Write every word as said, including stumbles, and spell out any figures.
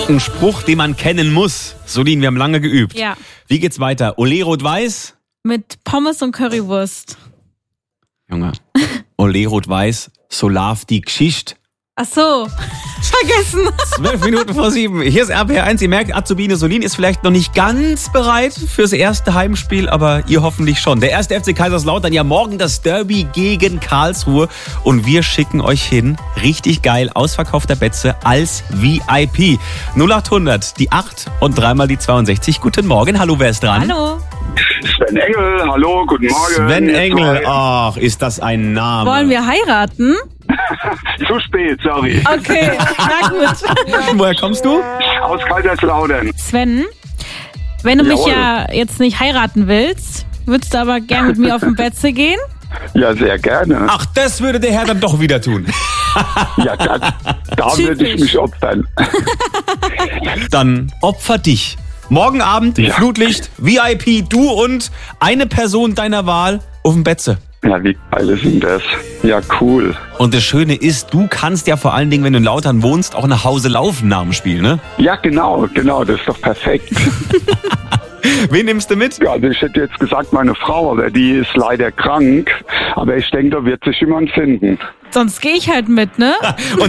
Ein Spruch, den man kennen muss. Solin, wir haben lange geübt. Ja. Wie geht's weiter? Ole Rot-Weiß? Mit Pommes und Currywurst. Junge. Ole Rot-Weiß, so lauf die Geschichte. Ach so, vergessen. Zwölf Minuten vor sieben. Hier ist R P R eins. Ihr merkt, Azubine Solin ist vielleicht noch nicht ganz bereit fürs erste Heimspiel, aber ihr hoffentlich schon. Der erste F C Kaiserslautern, ja morgen das Derby gegen Karlsruhe. Und wir schicken euch hin, richtig geil, ausverkaufter Betze als V I P. null acht hundert, die acht und dreimal die zweiundsechzig. Guten Morgen, hallo, wer ist dran? Hallo. Sven Engel, hallo, guten Morgen. Sven Jetzt Engel, mal- ach, ist das ein Name. Wollen wir heiraten? Zu spät, sorry. Okay, na gut. Woher kommst du? Aus Kaiserslautern. Sven, wenn du mich Jawohl. ja jetzt nicht heiraten willst, würdest du aber gern mit mir auf den Betze gehen? Ja, sehr gerne. Ach, das würde der Herr dann doch wieder tun. Ja, da, da würde ich Typisch. mich opfern. Dann opfer dich. Morgen Abend, Ja. Flutlicht, V I P, du und eine Person deiner Wahl auf dem Betze. Ja, wie geil ist denn das? Ja, cool. Und das Schöne ist, du kannst ja vor allen Dingen, wenn du in Lautern wohnst, auch nach Hause laufen nach dem Spiel, ne? Ja, genau, genau, das ist doch perfekt. Wen nimmst du mit? Ja, also ich hätte jetzt gesagt, meine Frau, aber die ist leider krank. Aber ich denke, da wird sich jemand finden. Sonst gehe ich halt mit, ne? Und